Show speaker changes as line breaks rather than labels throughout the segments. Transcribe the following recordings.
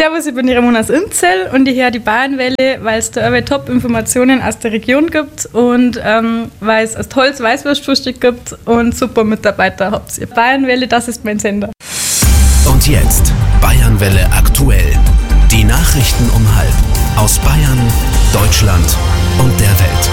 Servus, ich bin die Ramona aus Inzell und ich höre die Bayernwelle, weil es da Top-Informationen aus der Region gibt und weil es ein tolles Weißwurstfrühstück gibt und super Mitarbeiter habt ihr. Bayernwelle, das ist mein Sender.
Und jetzt Bayernwelle aktuell. Die Nachrichten um 12:30 aus Bayern, Deutschland und der Welt.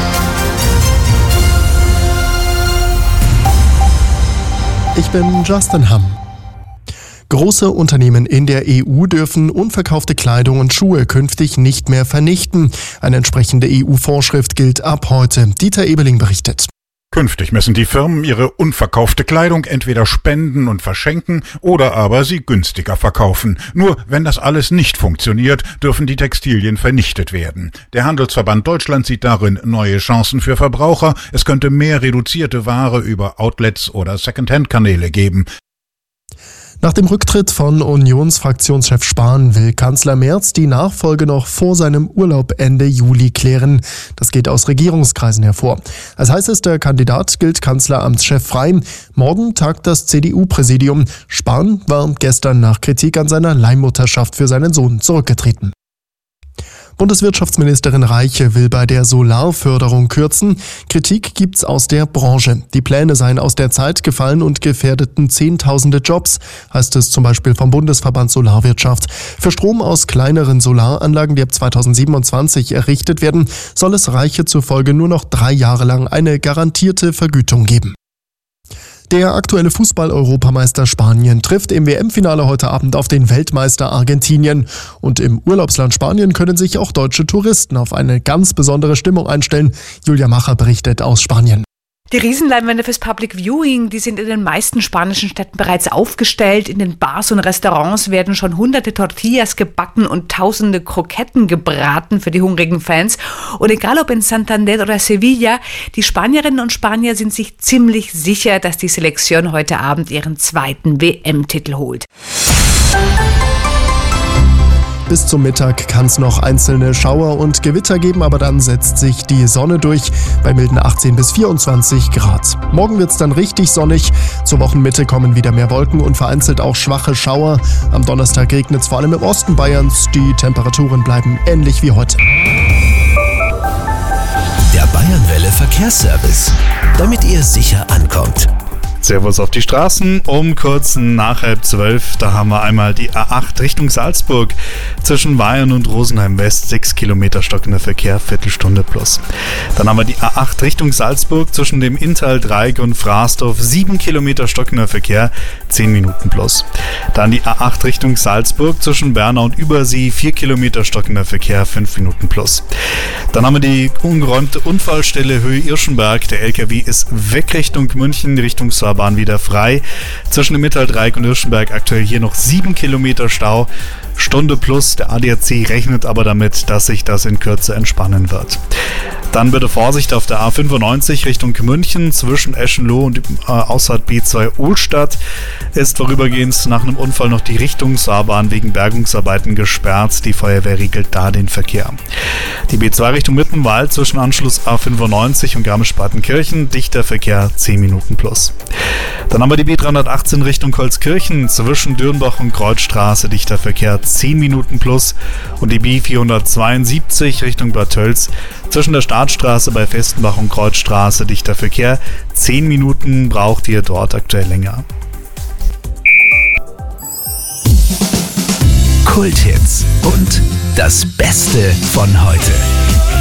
Ich bin Justin Hamm. Große Unternehmen in der EU dürfen unverkaufte Kleidung und Schuhe künftig nicht mehr vernichten. Eine entsprechende EU-Vorschrift gilt ab heute. Dieter Ebeling berichtet.
Künftig müssen die Firmen ihre unverkaufte Kleidung entweder spenden und verschenken oder aber sie günstiger verkaufen. Nur wenn das alles nicht funktioniert, dürfen die Textilien vernichtet werden. Der Handelsverband Deutschland sieht darin neue Chancen für Verbraucher. Es könnte mehr reduzierte Ware über Outlets oder Secondhand-Kanäle geben.
Nach dem Rücktritt von Unionsfraktionschef Spahn will Kanzler Merz die Nachfolge noch vor seinem Urlaub Ende Juli klären. Das geht aus Regierungskreisen hervor. Als heißester Kandidat gilt Kanzleramtschef frei. Morgen tagt das CDU-Präsidium. Spahn war gestern nach Kritik an seiner Leihmutterschaft für seinen Sohn zurückgetreten. Bundeswirtschaftsministerin Reiche will bei der Solarförderung kürzen. Kritik gibt's aus der Branche. Die Pläne seien aus der Zeit gefallen und gefährdeten Zehntausende Jobs, heißt es zum Beispiel vom Bundesverband Solarwirtschaft. Für Strom aus kleineren Solaranlagen, die ab 2027 errichtet werden, soll es Reiche zufolge nur noch 3 Jahre lang eine garantierte Vergütung geben. Der aktuelle Fußball-Europameister Spanien trifft im WM-Finale heute Abend auf den Weltmeister Argentinien. Und im Urlaubsland Spanien können sich auch deutsche Touristen auf eine ganz besondere Stimmung einstellen. Julia Macher berichtet aus Spanien.
Die Riesenleinwände fürs Public Viewing, die sind in den meisten spanischen Städten bereits aufgestellt. In den Bars und Restaurants werden schon hunderte Tortillas gebacken und tausende Kroketten gebraten für die hungrigen Fans. Und egal ob in Santander oder Sevilla, die Spanierinnen und Spanier sind sich ziemlich sicher, dass die Selección heute Abend ihren 2. WM-Titel holt.
Bis zum Mittag kann es noch einzelne Schauer und Gewitter geben, aber dann setzt sich die Sonne durch bei milden 18 bis 24 Grad. Morgen wird es dann richtig sonnig. Zur Wochenmitte kommen wieder mehr Wolken und vereinzelt auch schwache Schauer. Am Donnerstag regnet es vor allem im Osten Bayerns. Die Temperaturen bleiben ähnlich wie heute.
Der Bayernwelle Verkehrsservice, damit ihr sicher ankommt.
Servus auf die Straßen, um kurz nach 11:30, da haben wir einmal die A8 Richtung Salzburg, zwischen Weyern und Rosenheim West, 6 Kilometer stockender Verkehr, Viertelstunde plus. Dann haben wir die A8 Richtung Salzburg, zwischen dem Inntal-Dreieck und Frasdorf, 7 Kilometer stockender Verkehr, 10 Minuten plus. Dann die A8 Richtung Salzburg, zwischen Bernau und Übersee, 4 Kilometer stockender Verkehr, 5 Minuten plus. Dann haben wir die ungeräumte Unfallstelle Höhe Irschenberg, der LKW ist weg Richtung München, Richtung Saarbahn wieder frei. Zwischen dem Mitteldreieck und Irschenberg aktuell hier noch 7 Kilometer Stau. Stunde plus, der ADAC rechnet aber damit, dass sich das in Kürze entspannen wird. Dann bitte Vorsicht auf der A95 Richtung München zwischen Eschenloh und Ausfahrt B2 Ohlstadt ist vorübergehend nach einem Unfall noch die Richtung Saarbahn wegen Bergungsarbeiten gesperrt. Die Feuerwehr regelt da den Verkehr. Die B2 Richtung Mittenwald zwischen Anschluss A95 und Garmisch-Partenkirchen, dichter Verkehr 10 Minuten plus. Dann haben wir die B318 Richtung Holzkirchen zwischen Dürnbach und Kreuzstraße, dichter Verkehr 10 Minuten plus, und die B472 Richtung Bad Tölz zwischen der Startstraße bei Festenbach und Kreuzstraße, dichter Verkehr 10 Minuten, braucht ihr dort aktuell länger.
Kulthits und das Beste von heute.